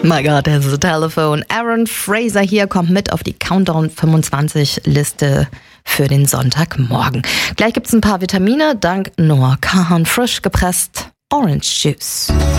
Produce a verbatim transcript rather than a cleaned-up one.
My God, there's a telephone. Aaron Fraser hier kommt mit auf die Countdown fünfundzwanzig Liste für den Sonntagmorgen. Gleich gibt's ein paar Vitamine dank Noah Kahan, frisch gepresst Orange Juice.